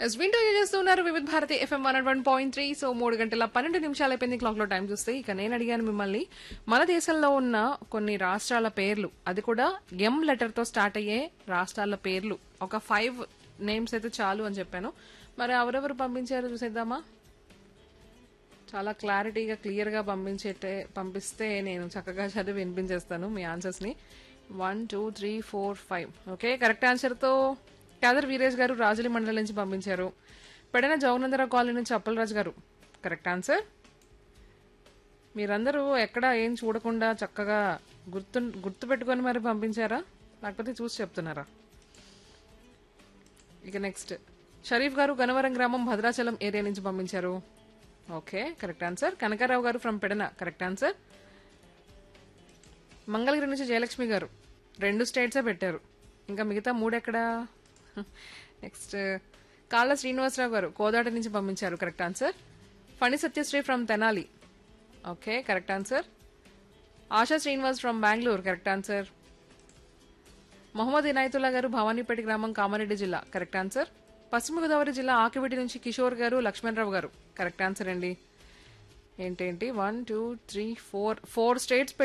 వింటూ చేస్తున్నారు వివిధ భారతి ఎఫ్ఎం 101.3. సో 3 గంటల 12 నిమిషాలు అయిపోయింది క్లాక్ లో టైం చూస్తే. ఇక నేను అడిగాను మిమ్మల్ని మన దేశంలో ఉన్న కొన్ని రాష్ట్రాల పేర్లు, అది కూడా ఎం లెటర్ తో స్టార్ట్ అయ్యే రాష్ట్రాల పేర్లు, ఒక 5 నేమ్స్ అయితే చాలు అని చెప్పాను. మరి ఎవరెవరు పంపించారు చూసేద్దామా. చాలా క్లారిటీగా క్లియర్ గా పంపిస్తే నేను చక్కగా చదివి వినిపించేస్తాను మీ ఆన్సర్స్ ని. 1 2 3 4 5. ఓకే, కరెక్ట్ ఆన్సర్ తో కాదర్ వీరేష్ గారు రాజులి మండలం నుంచి పంపించారు. పెడన జవనందరావు కాలనీ నుంచి అప్పలరాజు గారు కరెక్ట్ ఆన్సర్. మీరందరూ ఎక్కడ ఏం చూడకుండా చక్కగా గుర్తు పెట్టుకొని మరి పంపించారా, లేకపోతే చూసి చెప్తున్నారా? ఇక నెక్స్ట్ షరీఫ్ గారు గనవరం గ్రామం భద్రాచలం ఏరియా నుంచి పంపించారు. Okay, correct answer. కనకారావు గారు from Pedana correct answer. Mangalagiri నుంచి జయలక్ష్మి గారు 2 స్టేట్సే పెట్టారు, ఇంకా మిగతా 3 ఎక్కడా? నెక్స్ట్ కాళ్ళ శ్రీనివాసరావు గారు కోదాట నుంచి పంపించారు correct answer. Phani Satyasri from Tenali. Okay, correct answer. ASHA Srinivas from Bengaluru correct answer. Mohammed Inayatullah గారు భవానీపేట గ్రామం కామారెడ్డి జిల్లా కరెక్ట్ ఆన్సర్. పశ్చిమ గోదావరి జిల్లా ఆకివిటి నుంచి కిషోర్ గారు లక్ష్మణరావు గారు కరెక్ట్ ఆన్సర్ అండి. ఏంటేంటి 1 2 3 4 స్టేట్స్